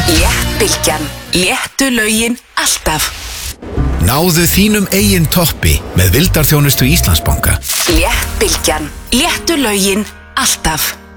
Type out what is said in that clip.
Léttbylgjan. Léttu lögin alltaf. Náðu þínum eigin toppi með vildarþjónustu Íslandsbanka. Léttbylgjan. Léttu lögin alltaf.